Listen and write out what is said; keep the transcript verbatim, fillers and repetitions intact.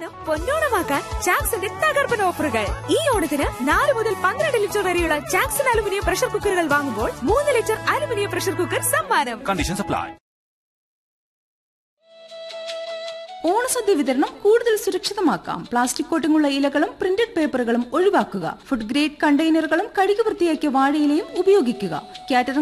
ഓണം പൊന്നോണമാക്കാൻ ചാക്സിന്റെ തകർപ്പൻ ഓഫറുകൾ. ഈ ഓണത്തിന് നാല് മുതൽ പന്ത്രണ്ട് ലിറ്റർ വരെയുള്ള ചാക്സൺ അലുമിനിയം പ്രഷർ കുക്കറുകൾ വാങ്ങുമ്പോൾ മൂന്ന് ലിറ്റർ അലുമിനിയം പ്രഷർ കുക്കർ സമ്മാനം. Conditions apply. ഓണസദ്യ വിതരണം കൂടുതൽ സുരക്ഷിതമാക്കാം. പ്ലാസ്റ്റിക് കോട്ടിങ്ങുള്ള ഇലകളും പ്രിന്റഡ് പേപ്പറുകളും ഒഴിവാക്കുക. ഫുഡ് ഗ്രേഡ് കണ്ടെയ്നറുകളും കഴുകി വൃത്തിയാക്കിയ വാഴയിലയും ഉപയോഗിക്കുക. കാറ്ററിംഗ്